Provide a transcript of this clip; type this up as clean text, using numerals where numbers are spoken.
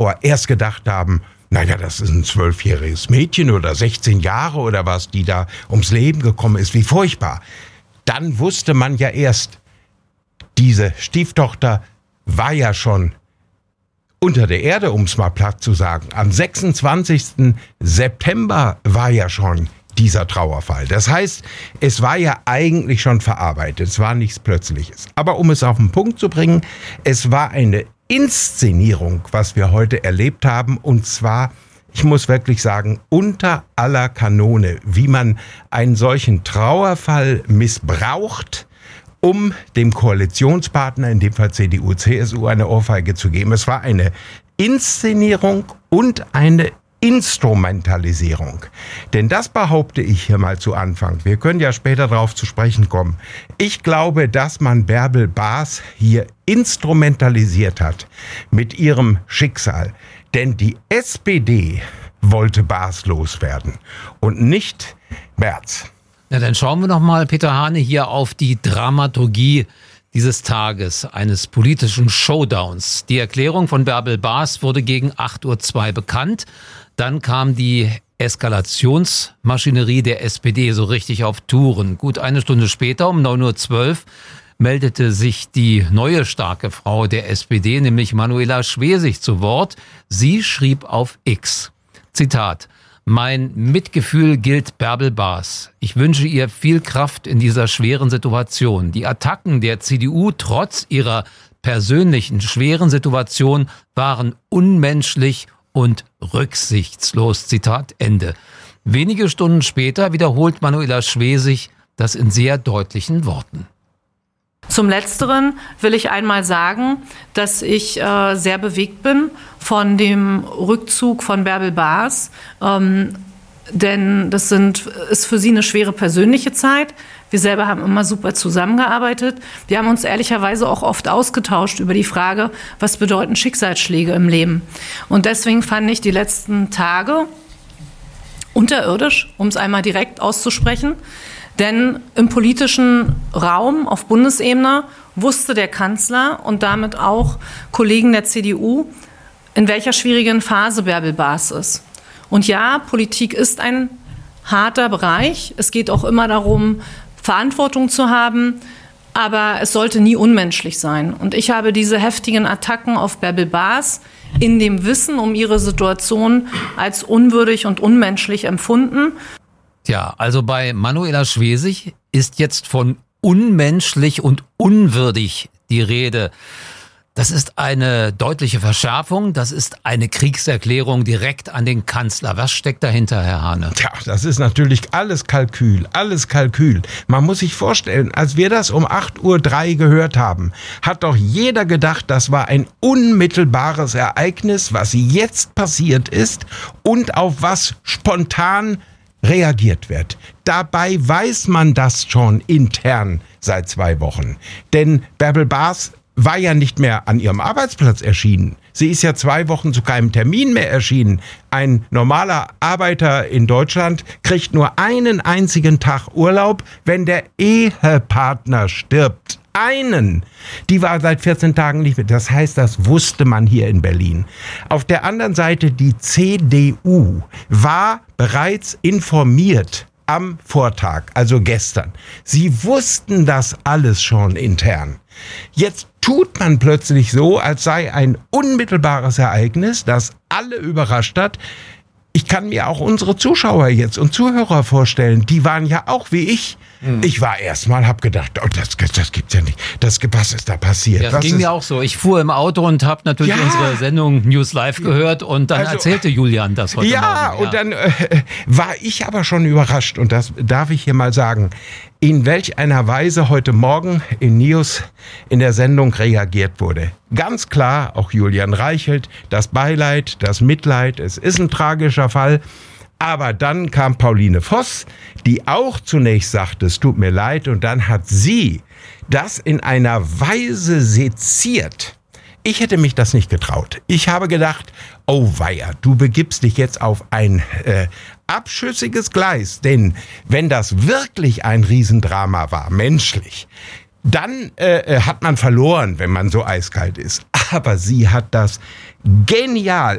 Trauer erst gedacht haben, naja, das ist ein 12-jähriges Mädchen oder 16 Jahre oder was, die da ums Leben gekommen ist, wie furchtbar. Dann wusste man ja erst, diese Stieftochter war ja schon unter der Erde, um es mal platt zu sagen. Am 26. September war ja schon dieser Trauerfall. Das heißt, es war ja eigentlich schon verarbeitet. Es war nichts Plötzliches. Aber um es auf den Punkt zu bringen, es war eine Inszenierung, was wir heute erlebt haben. Und zwar, ich muss wirklich sagen, unter aller Kanone, wie man einen solchen Trauerfall missbraucht, um dem Koalitionspartner, in dem Fall CDU, CSU, eine Ohrfeige zu geben. Es war eine Inszenierung und eine Instrumentalisierung. Denn das behaupte ich hier mal zu Anfang. Wir können ja später darauf zu sprechen kommen. Ich glaube, dass man Bärbel Baas hier instrumentalisiert hat mit ihrem Schicksal. Denn die SPD wollte Baas loswerden und nicht Merz. Na, dann schauen wir noch mal, Peter Hane, hier auf die Dramaturgie dieses Tages, eines politischen Showdowns. Die Erklärung von Bärbel Baas wurde gegen 8:02 Uhr bekannt. Dann kam die Eskalationsmaschinerie der SPD so richtig auf Touren. Gut eine Stunde später, um 9:12 Uhr, meldete sich die neue starke Frau der SPD, nämlich Manuela Schwesig, zu Wort. Sie schrieb auf X, Zitat: Mein Mitgefühl gilt Bärbel Baas. Ich wünsche ihr viel Kraft in dieser schweren Situation. Die Attacken der CDU trotz ihrer persönlichen schweren Situation waren unmenschlich und rücksichtslos. Zitat Ende. Wenige Stunden später wiederholt Manuela Schwesig das in sehr deutlichen Worten. Zum Letzteren will ich einmal sagen, dass ich sehr bewegt bin von dem Rückzug von Bärbel Baas, denn das ist für sie eine schwere persönliche Zeit. Wir selber haben immer super zusammengearbeitet. Wir haben uns ehrlicherweise auch oft ausgetauscht über die Frage, was bedeuten Schicksalsschläge im Leben. Und deswegen fand ich die letzten Tage unterirdisch, um es einmal direkt auszusprechen. Denn im politischen Raum auf Bundesebene wusste der Kanzler und damit auch Kollegen der CDU, in welcher schwierigen Phase Bärbel Baas ist. Und ja, Politik ist ein harter Bereich. Es geht auch immer darum, Verantwortung zu haben, aber es sollte nie unmenschlich sein. Und ich habe diese heftigen Attacken auf Bärbel Baas in dem Wissen um ihre Situation als unwürdig und unmenschlich empfunden. Tja, also bei Manuela Schwesig ist jetzt von unmenschlich und unwürdig die Rede. Das ist eine deutliche Verschärfung, das ist eine Kriegserklärung direkt an den Kanzler. Was steckt dahinter, Herr Hane? Tja, das ist natürlich alles Kalkül, alles Kalkül. Man muss sich vorstellen, als wir das um 8:03 Uhr gehört haben, hat doch jeder gedacht, das war ein unmittelbares Ereignis, was jetzt passiert ist und auf was spontan reagiert wird. Dabei weiß man das schon intern seit 2 Wochen. Denn Bärbel Baas war ja nicht mehr an ihrem Arbeitsplatz erschienen. Sie ist ja 2 Wochen zu keinem Termin mehr erschienen. Ein normaler Arbeiter in Deutschland kriegt nur einen einzigen Tag Urlaub, wenn der Ehepartner stirbt. Einen. Die war seit 14 Tagen nicht mehr. Das heißt, das wusste man hier in Berlin. Auf der anderen Seite, die CDU war bereits informiert am Vortag, also gestern. Sie wussten das alles schon intern. Jetzt tut man plötzlich so, als sei ein unmittelbares Ereignis, das alle überrascht hat. Ich kann mir auch unsere Zuschauer jetzt und Zuhörer vorstellen, die waren ja auch wie ich. Ich war erstmal, hab gedacht, oh, das gibt's ja nicht. Was ist da passiert? Ja, das ging mir auch so. Ich fuhr im Auto und habe natürlich unsere Sendung News Live gehört und dann erzählte Julian das heute Morgen. Ja, und dann war ich aber schon überrascht und das darf ich hier mal sagen, in welch einer Weise heute Morgen in News in der Sendung reagiert wurde. Ganz klar, auch Julian Reichelt, das Beileid, das Mitleid, es ist ein tragischer Fall. Aber dann kam Pauline Voss, die auch zunächst sagte, es tut mir leid, und dann hat sie das in einer Weise seziert. Ich hätte mich das nicht getraut. Ich habe gedacht, oh weia, du begibst dich jetzt auf ein abschüssiges Gleis, denn wenn das wirklich ein Riesendrama war, menschlich, dann hat man verloren, wenn man so eiskalt ist. Aber sie hat das genial